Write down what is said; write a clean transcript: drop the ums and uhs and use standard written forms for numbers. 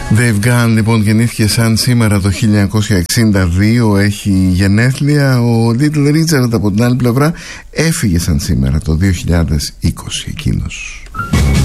Dave Gunn λοιπόν γεννήθηκε σαν σήμερα το 1962, έχει γενέθλια. Ο Little Richard από την άλλη πλευρά έφυγε σαν σήμερα το 2020 εκείνος.